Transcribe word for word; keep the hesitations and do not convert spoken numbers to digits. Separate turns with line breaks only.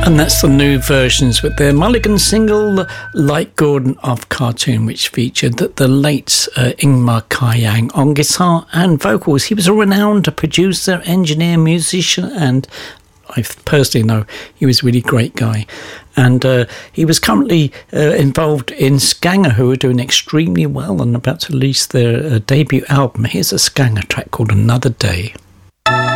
And that's the new versions with their Mulligan single, Like Gordon of Cartoon, which featured the, the late uh, Ingmar Kajang on guitar and vocals. He was a renowned producer, engineer, musician, and I personally know he was a really great guy. And uh, he was currently uh, involved in Skanger, who are doing extremely well and about to release their uh, debut album. Here's a Skanger track called Another Day.